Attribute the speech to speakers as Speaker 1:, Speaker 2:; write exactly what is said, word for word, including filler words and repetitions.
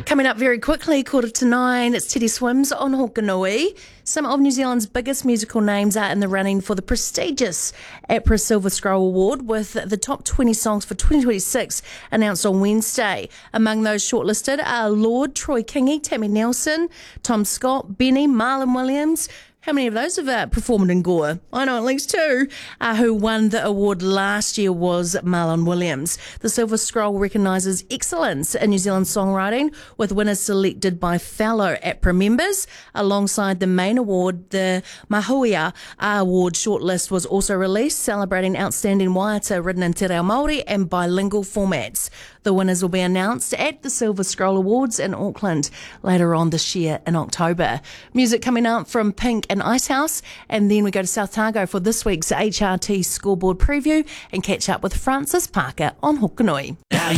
Speaker 1: Coming up very quickly, quarter to nine, it's Teddy Swims on Hokanui. Some of New Zealand's biggest musical names are in the running for the prestigious APRA Silver Scroll Award, with the top twenty songs for twenty twenty-six announced on Wednesday. Among those shortlisted are Lorde, Troy Kingi, Tammy Nelson, Tom Scott, Benny, Marlon Williams. How many of those have uh, performed in Gore? I know at least two. Uh, who won the award last year was Marlon Williams. The Silver Scroll recognises excellence in New Zealand songwriting, with winners selected by fellow APRA members. Alongside the main award, the Mahuia Award shortlist was also released, celebrating outstanding waiata written in te reo Māori and bilingual formats. The winners will be announced at the Silver Scroll Awards in Auckland later on this year in October. Music coming up from Pink and Icehouse, and then we go to South Targo for this week's H R T scoreboard preview and catch up with Francis Parker on Hokanui.
Speaker 2: Now